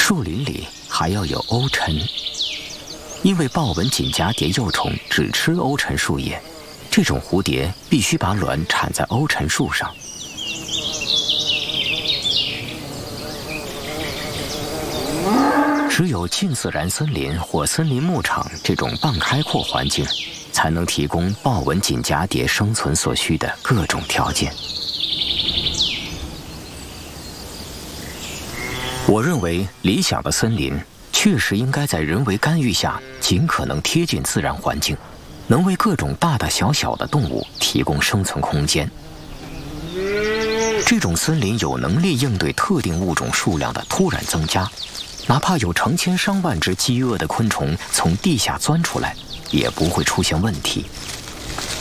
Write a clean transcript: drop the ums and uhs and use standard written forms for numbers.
树林里还要有欧尘，因为豹纹锦蛱蝶幼虫只吃欧尘树叶，这种蝴蝶必须把卵产在欧尘树上。只有近自然森林或森林牧场这种半开阔环境，才能提供豹纹锦蛱蝶生存所需的各种条件。我认为，理想的森林确实应该在人为干预下尽可能贴近自然环境，能为各种大大小小的动物提供生存空间。这种森林有能力应对特定物种数量的突然增加，哪怕有成千上万只饥饿的昆虫从地下钻出来，也不会出现问题。